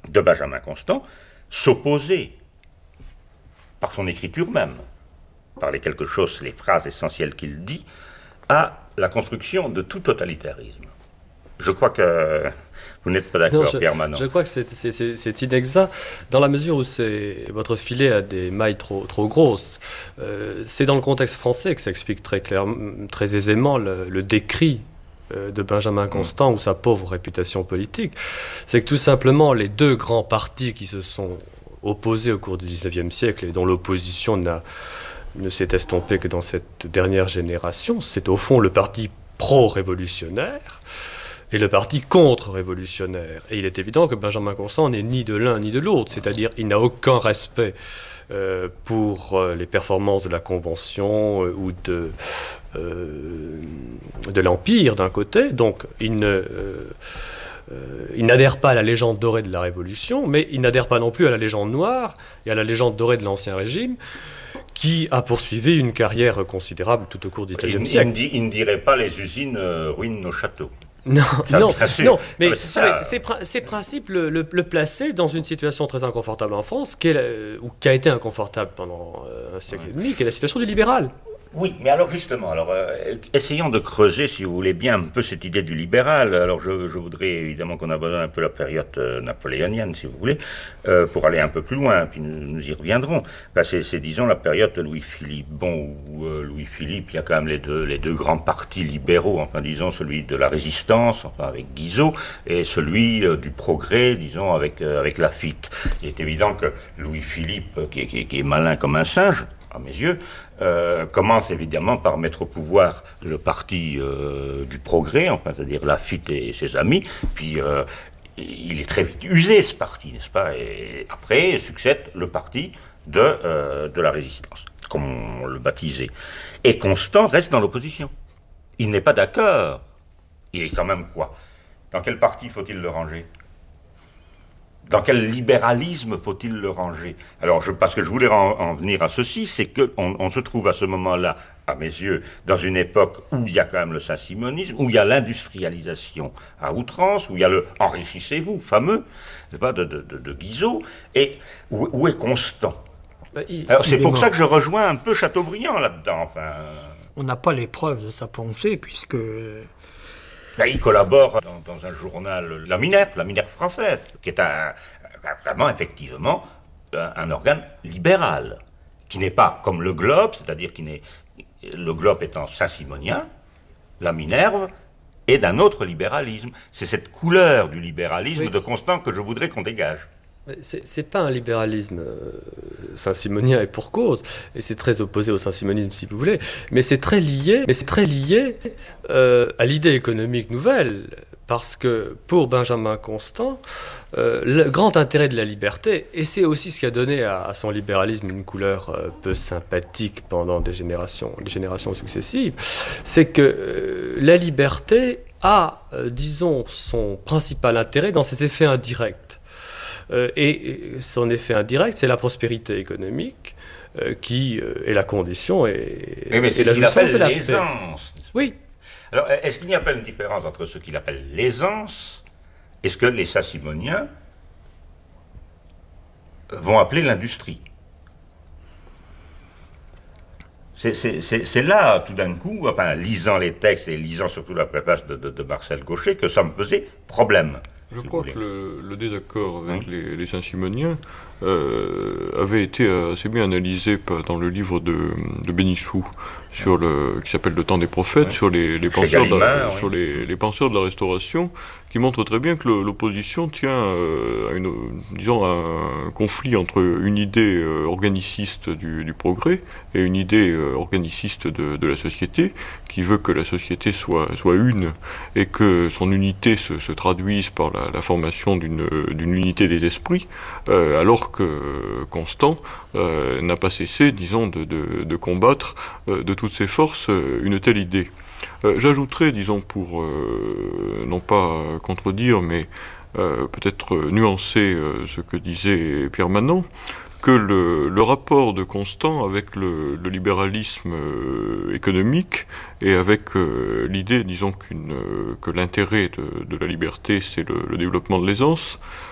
de Benjamin Constant s'opposait, par son écriture même, par les quelques choses, les phrases essentielles qu'il dit, à la construction de tout totalitarisme. Je crois que vous n'êtes pas d'accord, Pierre Manant. Je crois que c'est inexact, dans la mesure où votre filet a des mailles trop grosses. C'est dans le contexte français que ça explique très clairement, très aisément le décrit de Benjamin Constant ou sa pauvre réputation politique. C'est que tout simplement les deux grands partis qui se sont opposés au cours du XIXe siècle et dont l'opposition ne s'est estompée que dans cette dernière génération, c'est au fond le parti pro-révolutionnaire et le parti contre-révolutionnaire. Et il est évident que Benjamin Constant n'est ni de l'un ni de l'autre, c'est-à-dire il n'a aucun respect pour les performances de la Convention ou de l'Empire d'un côté, donc il n'adhère pas à la légende dorée de la Révolution, mais il n'adhère pas non plus à la légende noire et à la légende dorée de l'Ancien Régime, qui a poursuivi une carrière considérable tout au cours du XIXe siècle. Il ne dirait pas les usines ruinent nos châteaux. Non, mais ces principes le plaçaient dans une situation très inconfortable en France, qui a été inconfortable pendant un siècle et demi, qui est la situation du libéral. Oui, mais alors justement, essayons de creuser, si vous voulez bien, un peu cette idée du libéral. Alors je voudrais évidemment qu'on abandonne un peu la période napoléonienne, si vous voulez, pour aller un peu plus loin, puis nous y reviendrons. Ben, c'est disons, la période de Louis-Philippe. Bon, où Louis-Philippe, il y a quand même les deux grands partis libéraux, enfin disons celui de la Résistance, enfin avec Guizot, et celui du Progrès, disons, avec Laffitte. Il est évident que Louis-Philippe, qui est malin comme un singe, à mes yeux, commence évidemment par mettre au pouvoir le parti du Progrès, enfin, c'est-à-dire Laffitte et ses amis, puis il est très vite usé, ce parti, n'est-ce pas? Et après succède le parti de la Résistance, comme on le baptisait. Et Constant reste dans l'opposition. Il n'est pas d'accord. Il est quand même quoi? Dans quel parti faut-il le ranger? Dans quel libéralisme faut-il le ranger? Alors, parce que je voulais en venir à ceci, c'est qu'on se trouve à ce moment-là, à mes yeux, dans une époque où il y a quand même le saint-simonisme, où il y a l'industrialisation à outrance, où il y a le « enrichissez-vous » fameux, pas, de Guizot, et où est Constant? Alors, c'est pour ça que je rejoins un peu Chateaubriand là-dedans. Enfin... On n'a pas les preuves de sa pensée, puisque... Il collabore dans un journal, la Minerve française, qui est vraiment, effectivement, un organe libéral, qui n'est pas comme le Globe, c'est-à-dire le Globe étant saint-simonien, la Minerve est d'un autre libéralisme. C'est cette couleur du libéralisme de Constant que je voudrais qu'on dégage. C'est pas un libéralisme saint-simonien et pour cause, et c'est très opposé au saint-simonisme si vous voulez, mais c'est très lié à l'idée économique nouvelle, parce que pour Benjamin Constant, le grand intérêt de la liberté, et c'est aussi ce qui a donné à son libéralisme une couleur peu sympathique pendant les générations successives, c'est que la liberté a, disons, son principal intérêt dans ses effets indirects. Et son effet indirect, c'est la prospérité économique qui est la condition mais c'est ce qu'il appelle l'aisance. Oui. Alors, est-ce qu'il n'y a pas une différence entre ce qu'il appelle l'aisance et ce que les saint-simoniens vont appeler l'industrie? C'est là, tout d'un coup, enfin, lisant les textes et lisant surtout la préface de Marcel Gauchet, que ça me posait problème. Je crois que le désaccord avec les Saint-Simoniens avait été assez bien analysé dans le livre de Bénichou qui s'appelle Le temps des prophètes, sur les penseurs les penseurs de la Restauration, qui montre très bien que l'opposition tient à un conflit entre une idée organiciste du progrès et une idée organiciste de la société, qui veut que la société soit une et que son unité se traduise par la formation d'une unité des esprits, alors que Constant n'a pas cessé, disons, de combattre de toutes ses forces une telle idée. J'ajouterais, disons, pour non pas contredire, mais peut-être nuancer ce que disait Pierre Manant, que le rapport de Constant avec le libéralisme économique et avec l'idée, disons, que l'intérêt de la liberté, c'est le développement de l'aisance,